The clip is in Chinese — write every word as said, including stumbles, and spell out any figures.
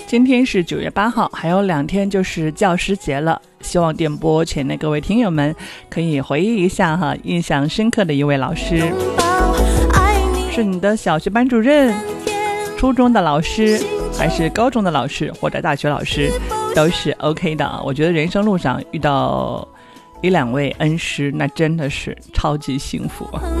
今天是九月八号，还有两天就是教师节了。希望电波前的各位听友们可以回忆一下哈，印象深刻的一位老师，是你的小学班主任、初中的老师，还是高中的老师或者大学老师，都是 OK 的。我觉得人生路上遇到一两位恩师，那真的是超级幸福。